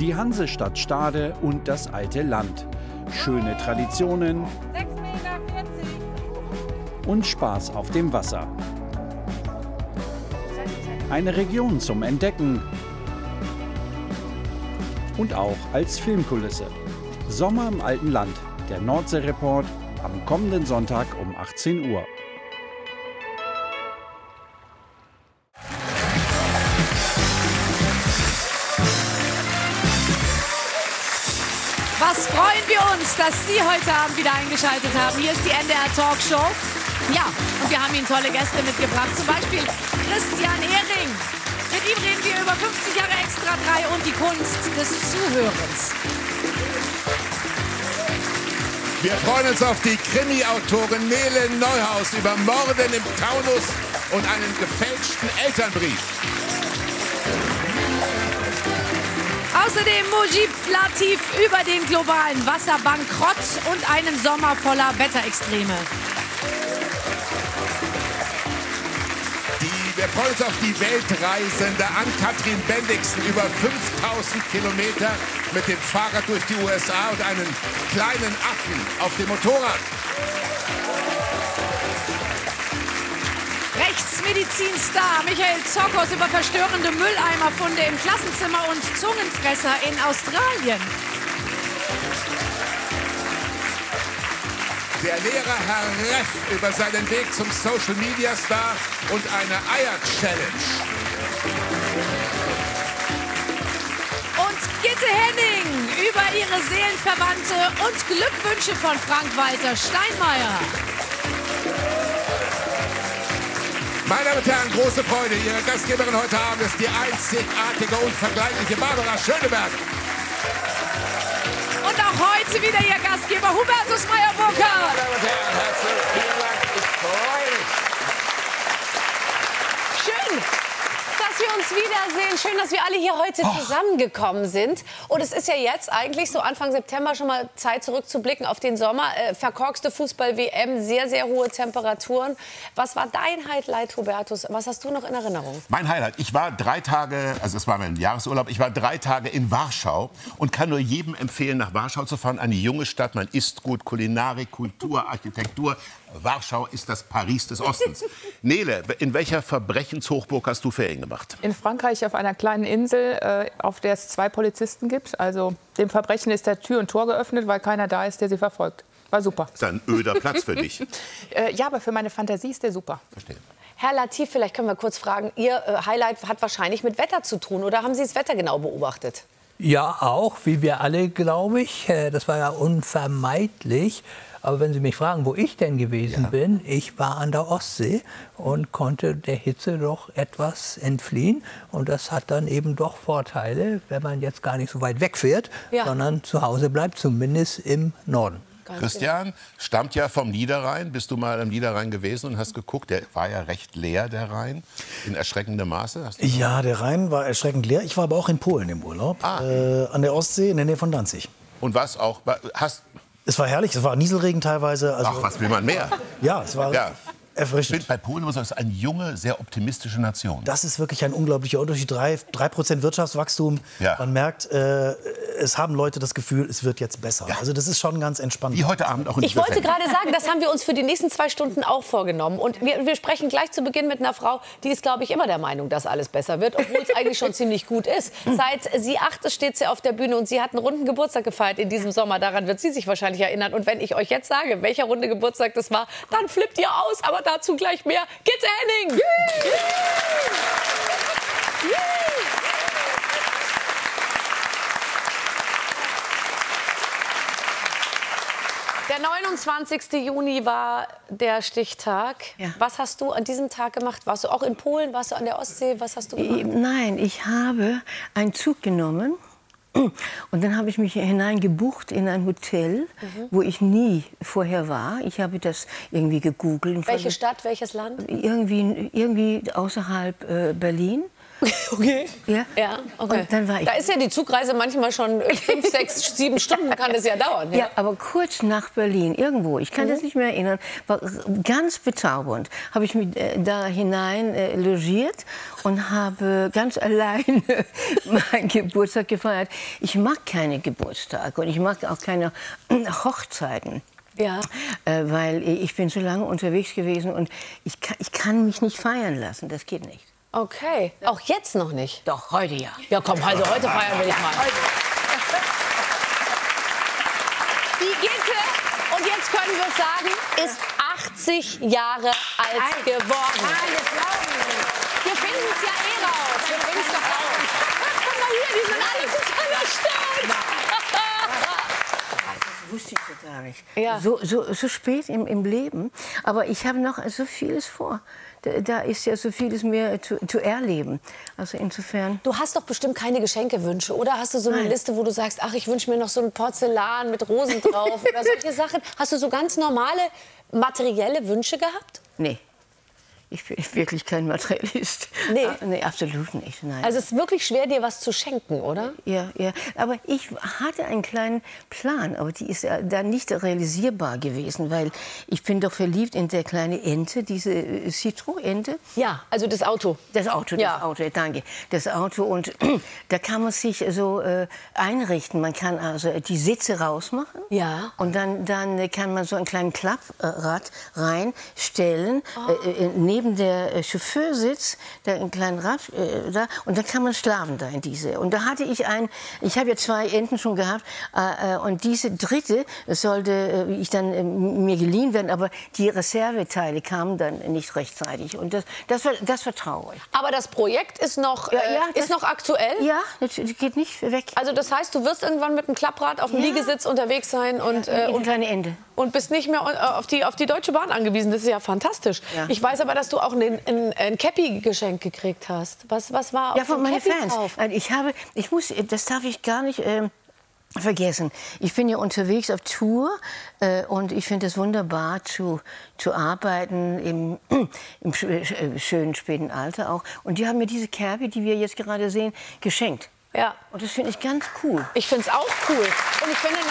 Die Hansestadt Stade und das alte Land. Schöne Traditionen 6,40 Meter. und Spaß auf dem Wasser. Eine Region zum Entdecken und auch als Filmkulisse. Sommer im alten Land, der Nordsee-Report am kommenden Sonntag um 18 Uhr. Was freuen wir uns, dass Sie heute Abend wieder eingeschaltet haben. Hier ist die NDR Talkshow. Ja, und wir haben Ihnen tolle Gäste mitgebracht. Zum Beispiel Christian Ehring. Mit ihm reden wir über 50 Jahre Extra 3 und die Kunst des Zuhörens. Wir freuen uns auf die Krimi-Autorin Nele Neuhaus über Morden im Taunus und einen gefälschten Elternbrief. Außerdem Mujib Latif über den globalen Wasserbankrott und einen Sommer voller Wetterextreme. Wir freuen uns auf die Weltreisende Ann-Kathrin Bendixen über 5000 Kilometer mit dem Fahrrad durch die USA und einen kleinen Affen auf dem Motorrad. Rechtsmedizinstar Michael Zokos über verstörende Mülleimerfunde im Klassenzimmer und Zungenfresser in Australien. Der Lehrer Herr Reff über seinen Weg zum Social-Media-Star und eine Eier-Challenge. Und Gitte Henning über ihre Seelenverwandte und Glückwünsche von Frank-Walter Steinmeier. Meine Damen und Herren, große Freude. Ihre Gastgeberin heute Abend ist die einzigartige und vergleichliche Barbara Schöneberg. Und auch heute wieder Ihr Gastgeber Hubertus Meyer-Burkhardt. Meine Damen und Herren, herzlichen vielen Dank. Ich freue mich. Schön, dass wir uns wiedersehen. Schön, dass wir alle hier heute zusammengekommen sind. Und es ist ja jetzt eigentlich so Anfang September schon mal Zeit zurückzublicken auf den Sommer. Verkorkste Fußball-WM, sehr, sehr hohe Temperaturen. Was war dein Highlight, Hubertus? Was hast du noch in Erinnerung? Mein Highlight. Ich war 3 Tage, also es war mein Jahresurlaub, ich war 3 Tage in Warschau und kann nur jedem empfehlen, nach Warschau zu fahren. Eine junge Stadt, man isst gut, Kulinarik, Kultur, Architektur. Warschau ist das Paris des Ostens. Nele, in welcher Verbrechenshochburg hast du Ferien gemacht? In Frankreich auf einer kleinen Insel, auf der es 2 Polizisten gibt. Also dem Verbrechen ist der Tür und Tor geöffnet, weil keiner da ist, der sie verfolgt. War super. Das ist ein öder Platz für dich. Ja, aber für meine Fantasie ist der super. Verstehe. Herr Latif, vielleicht können wir kurz fragen, Ihr Highlight hat wahrscheinlich mit Wetter zu tun. Oder haben Sie das Wetter genau beobachtet? Ja, auch, wie wir alle, glaube ich. Das war ja unvermeidlich. Aber wenn Sie mich fragen, wo ich denn gewesen bin, ich war an der Ostsee und konnte der Hitze doch etwas entfliehen. Und das hat dann eben doch Vorteile, wenn man jetzt gar nicht so weit wegfährt, sondern zu Hause bleibt, zumindest im Norden. Christian stammt ja vom Niederrhein. Bist du mal am Niederrhein gewesen und hast geguckt? Der war ja recht leer, der Rhein, in erschreckendem Maße. Ja, der Rhein war erschreckend leer. Ich war aber auch in Polen im Urlaub, an der Ostsee in der Nähe von Danzig. Und was auch? Es war herrlich, es war Nieselregen teilweise. Also, ach, was will man mehr? Ja, es war erfrischend. Bei Polen muss man sagen, eine junge, sehr optimistische Nation. Das ist wirklich ein unglaublicher Unterschied. 3% Wirtschaftswachstum. Ja. Man merkt, es haben Leute das Gefühl, es wird jetzt besser. Ja. Also das ist schon ganz entspannt. Wie heute Abend auch in Ich wollte gerade sagen, das haben wir uns für die nächsten 2 Stunden auch vorgenommen. Und wir sprechen gleich zu Beginn mit einer Frau, die ist, glaube ich, immer der Meinung, dass alles besser wird, obwohl es eigentlich schon ziemlich gut ist. Seit sie 8 ist, steht sie auf der Bühne und sie hat einen runden Geburtstag gefeiert in diesem Sommer. Daran wird sie sich wahrscheinlich erinnern. Und wenn ich euch jetzt sage, welcher runde Geburtstag das war, dann flippt ihr aus. Aber dazu gleich mehr. Gitte Henning! Der 29. Juni war der Stichtag. Ja. Was hast du an diesem Tag gemacht? Warst du auch in Polen? Warst du an der Ostsee? Was hast du gemacht? Nein, ich habe einen Zug genommen. Und dann habe ich mich hineingebucht in ein Hotel, wo ich nie vorher war. Ich habe das irgendwie gegoogelt. Welche Stadt, welches Land? Irgendwie außerhalb Berlin. Okay. Ja? Ja, okay. Und dann war ich da ist ja die Zugreise manchmal schon 5, 6, 7 Stunden, kann es ja dauern. Ja, aber kurz nach Berlin, irgendwo, ich kann das nicht mehr erinnern, war ganz bezaubernd, habe ich mich da hinein logiert und habe ganz alleine meinen Geburtstag gefeiert. Ich mag keine Geburtstage und ich mag auch keine Hochzeiten. Ja. Weil ich bin so lange unterwegs gewesen und ich kann mich nicht feiern lassen, das geht nicht. Okay. Auch jetzt noch nicht? Doch, heute ja. Ja, komm, also heute feiern will ich mal. Die Gitte, und jetzt können wir sagen, ist 80 Jahre alt geworden. Wir finden es ja eh raus. Wir finden es doch raus. Guck mal hier, die sind alle total erstaunt. Das wusste ich total nicht. Ja. So spät im Leben. Aber ich habe noch so vieles vor. Da ist ja so vieles mehr zu erleben. Also insofern. Du hast doch bestimmt keine Geschenkewünsche, oder? Hast du so eine Liste, wo du sagst, ach, ich wünsche mir noch so ein Porzellan mit Rosen drauf oder solche Sachen? Hast du so ganz normale materielle Wünsche gehabt? Nee. Ich bin wirklich kein Materialist. Nee? Nee, absolut nicht. Nein. Also es ist wirklich schwer, dir was zu schenken, oder? Ja. Aber ich hatte einen kleinen Plan, aber die ist da nicht realisierbar gewesen, weil ich bin doch verliebt in der kleine Ente, diese Citroën-Ente. Ja, also das Auto. Das Auto, danke. Das Auto, und da kann man sich so einrichten. Man kann also die Sitze rausmachen. Ja. Und dann kann man so einen kleinen Klapprad reinstellen, neben der Chauffeursitz, da einen kleinen Rad da, und dann kann man schlafen da in diese. Und da hatte ich habe ja 2 Enten schon gehabt, und diese dritte sollte ich dann mir geliehen werden, aber die Reserveteile kamen dann nicht rechtzeitig, und das war traurig. Aber das Projekt ist noch, ist noch aktuell? Ja, das geht nicht weg. Also das heißt, du wirst irgendwann mit einem Klapprad auf dem Liegesitz unterwegs sein und kleine Ende. Und bist nicht mehr auf die Deutsche Bahn angewiesen. Das ist ja fantastisch. Ja. Ich weiß aber, dass du auch ein Cappy-Geschenk gekriegt hast. Was war auf von meinen Fans drauf? Das darf ich gar nicht vergessen. Ich bin ja unterwegs auf Tour, und ich finde es wunderbar zu arbeiten im schönen späten Alter auch. Und die haben mir diese Cappy, die wir jetzt gerade sehen, geschenkt. Ja. Und das finde ich ganz cool. Ich finde es auch cool. Und ich finde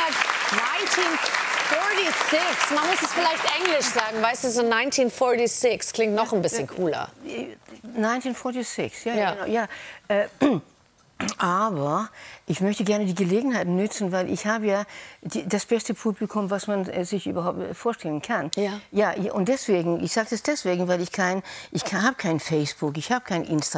1946, man muss es vielleicht Englisch sagen, weißt du, so 1946 klingt noch ein bisschen cooler. 1946, ja. Ja. Genau, ja. Aber ich möchte gerne die Gelegenheit nutzen, weil ich habe ja das beste Publikum, was man sich überhaupt vorstellen kann. Ja. Ja, und deswegen, ich sage das deswegen, weil ich habe kein Facebook, ich habe kein Instagram.